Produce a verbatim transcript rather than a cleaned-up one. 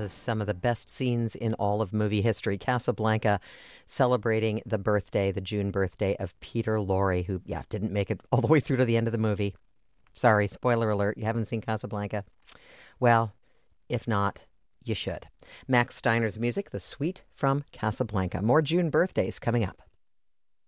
has some of the best scenes in all of movie history. Casablanca, celebrating the birthday, the June birthday of Peter Lorre, who, yeah, didn't make it all the way through to the end of the movie. Sorry, spoiler alert, you haven't seen Casablanca? Well, if not, you should. Max Steiner's music, The Suite from Casablanca. More June birthdays coming up.